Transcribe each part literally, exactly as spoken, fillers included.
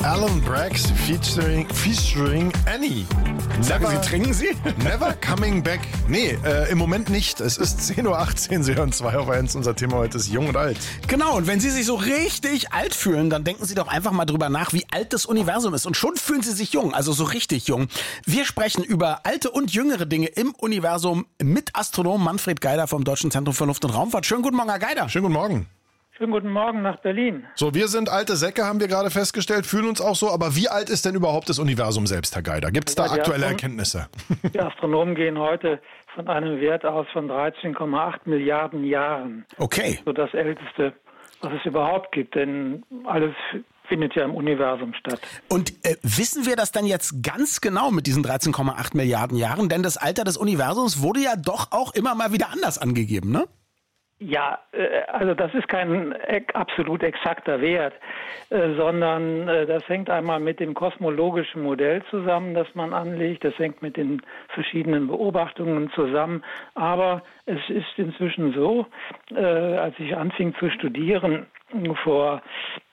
Alan Braxe featuring, featuring Annie. Sagen Never, Sie, trinken Sie? Never Coming Back. Nee, äh, im Moment nicht. Es ist zehn Uhr achtzehn, Sie hören zwei auf eins. Unser Thema heute ist Jung und Alt. Genau, und wenn Sie sich so richtig alt fühlen, dann denken Sie doch einfach mal drüber nach, wie alt das Universum ist. Und schon fühlen Sie sich jung, also so richtig jung. Wir sprechen über alte und jüngere Dinge im Universum mit Astronom Manfred Geider vom Deutschen Zentrum für Luft- und Raumfahrt. Schönen guten Morgen, Herr Geider. Schönen guten Morgen. Schönen guten Morgen nach Berlin. So, wir sind alte Säcke, haben wir gerade festgestellt, fühlen uns auch so. Aber wie alt ist denn überhaupt das Universum selbst, Herr Geider? Gibt es da Ja, die aktuelle Astron- Erkenntnisse? Die Astronomen gehen heute von einem Wert aus von dreizehn Komma acht Milliarden Jahren. Okay. So das Älteste, was es überhaupt gibt, denn alles findet ja im Universum statt. Und äh, wissen wir das dann jetzt ganz genau mit diesen dreizehn Komma acht Milliarden Jahren? Denn das Alter des Universums wurde ja doch auch immer mal wieder anders angegeben, ne? Ja, äh, also das ist kein äh, absolut exakter Wert, äh, sondern äh, das hängt einmal mit dem kosmologischen Modell zusammen, das man anlegt. Das hängt mit den verschiedenen Beobachtungen zusammen. Aber es ist inzwischen so, äh, als ich anfing zu studieren vor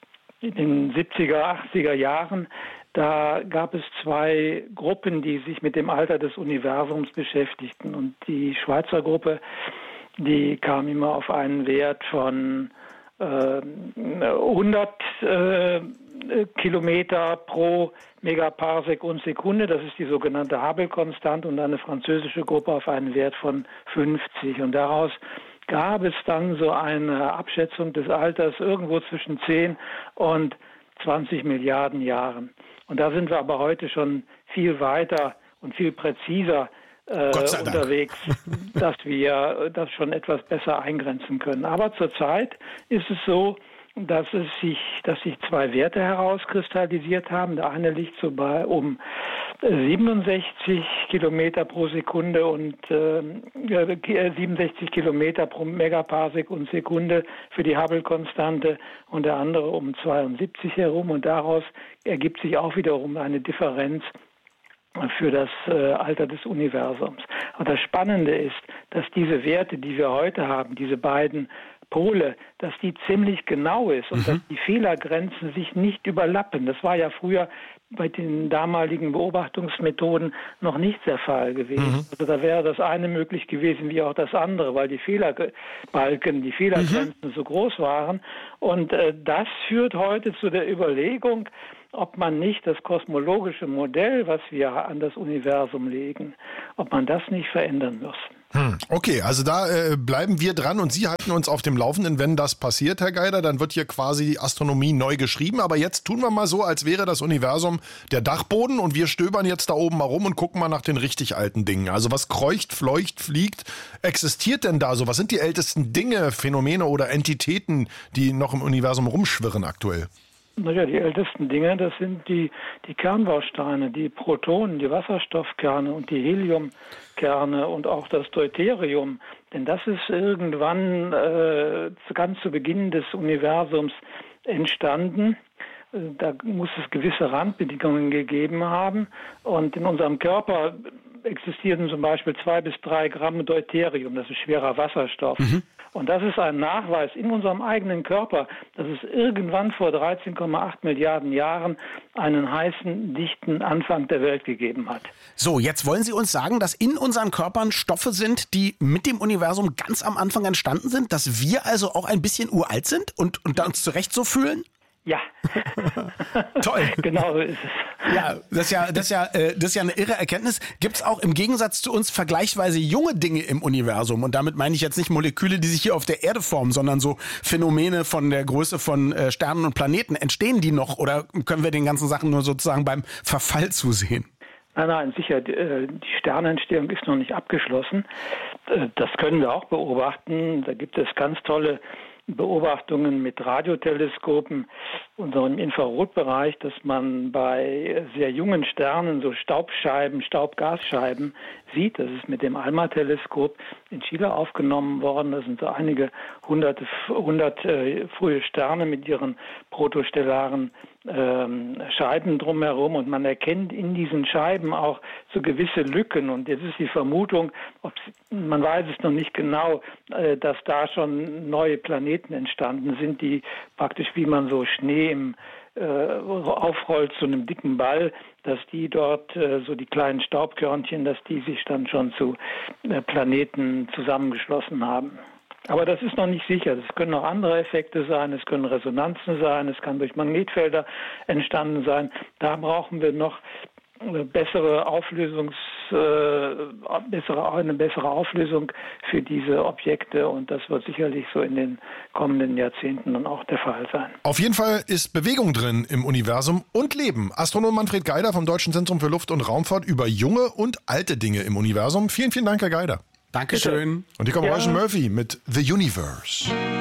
den siebziger, achtziger Jahren, da gab es zwei Gruppen, die sich mit dem Alter des Universums beschäftigten. Und die Schweizer Gruppe, die kam immer auf einen Wert von äh, hundert äh, Kilometer pro Megaparsec und Sekunde. Das ist die sogenannte Hubble-Konstante, und eine französische Gruppe auf einen Wert von fünfzig. Und daraus gab es dann so eine Abschätzung des Alters irgendwo zwischen zehn und zwanzig Milliarden Jahren. Und da sind wir aber heute schon viel weiter und viel präziser Äh, unterwegs, dass wir das schon etwas besser eingrenzen können. Aber zurzeit ist es so, dass es sich, dass sich zwei Werte herauskristallisiert haben. Der eine liegt so bei um siebenundsechzig Kilometer pro Sekunde und äh, siebenundsechzig Kilometer pro Megaparsec und Sekunde für die Hubble-Konstante, und der andere um zweiundsiebzig herum, und daraus ergibt sich auch wiederum eine Differenz für das äh, Alter des Universums. Und das Spannende ist, dass diese Werte, die wir heute haben, diese beiden Pole, dass die ziemlich genau ist und mhm. dass die Fehlergrenzen sich nicht überlappen. Das war ja früher bei den damaligen Beobachtungsmethoden noch nicht der Fall gewesen. Mhm. Also da wäre das eine möglich gewesen wie auch das andere, weil die Fehlerbalken, die Fehlergrenzen mhm. so groß waren. Und äh, das führt heute zu der Überlegung, ob man nicht das kosmologische Modell, was wir an das Universum legen, ob man das nicht verändern muss. Hm, okay, also da äh, bleiben wir dran und Sie halten uns auf dem Laufenden, wenn das passiert, Herr Geider. Dann wird hier quasi die Astronomie neu geschrieben. Aber jetzt tun wir mal so, als wäre das Universum der Dachboden und wir stöbern jetzt da oben mal rum und gucken mal nach den richtig alten Dingen. Also was kreucht, fleucht, fliegt, existiert denn da so? Was sind die ältesten Dinge, Phänomene oder Entitäten, die noch im Universum rumschwirren aktuell? Naja, die ältesten Dinge, das sind die, die Kernbausteine, die Protonen, die Wasserstoffkerne und die Heliumkerne und auch das Deuterium. Denn das ist irgendwann äh, ganz zu Beginn des Universums entstanden. Da muss es gewisse Randbedingungen gegeben haben. Und in unserem Körper existierten zum Beispiel zwei bis drei Gramm Deuterium, das ist schwerer Wasserstoff. Mhm. Und das ist ein Nachweis in unserem eigenen Körper, dass es irgendwann vor dreizehn Komma acht Milliarden Jahren einen heißen, dichten Anfang der Welt gegeben hat. So, jetzt wollen Sie uns sagen, dass in unseren Körpern Stoffe sind, die mit dem Universum ganz am Anfang entstanden sind, dass wir also auch ein bisschen uralt sind und, und da uns zurecht so fühlen? Ja. Toll. Genau so ist es. Ja, das ist ja, das ist ja, äh, das ist ja eine irre Erkenntnis. Gibt es auch im Gegensatz zu uns vergleichsweise junge Dinge im Universum? Und damit meine ich jetzt nicht Moleküle, die sich hier auf der Erde formen, sondern so Phänomene von der Größe von äh, Sternen und Planeten. Entstehen die noch oder können wir den ganzen Sachen nur sozusagen beim Verfall zusehen? Nein, nein, sicher, die Sternentstehung ist noch nicht abgeschlossen. Das können wir auch beobachten. Da gibt es ganz tolle Beobachtungen mit Radioteleskopen und so im Infrarotbereich, dass man bei sehr jungen Sternen so Staubscheiben, Staubgasscheiben sieht. Das ist mit dem ALMA-Teleskop in Chile aufgenommen worden. Das sind so einige hunderte, hundert äh, frühe Sterne mit ihren protostellaren ähm, Scheiben drumherum, und man erkennt in diesen Scheiben auch so gewisse Lücken. Und jetzt ist die Vermutung, ob man weiß es noch nicht genau, äh, dass da schon neue Planeten entstanden sind, die praktisch, wie man so Schnee im äh, aufrollt zu einem dicken Ball, dass die dort, äh, so die kleinen Staubkörnchen, dass die sich dann schon zu äh, Planeten zusammengeschlossen haben. Aber das ist noch nicht sicher. Es können auch andere Effekte sein, es können Resonanzen sein, es kann durch Magnetfelder entstanden sein. Da brauchen wir noch eine bessere Auflösungs, äh, bessere, eine bessere Auflösung für diese Objekte, und das wird sicherlich so in den kommenden Jahrzehnten dann auch der Fall sein. Auf jeden Fall ist Bewegung drin im Universum und Leben. Astronom Manfred Geider vom Deutschen Zentrum für Luft- und Raumfahrt über junge und alte Dinge im Universum. Vielen, vielen Dank, Herr Geider. Dankeschön. Und hier kommt ja. Ryan Murphy mit The Universe.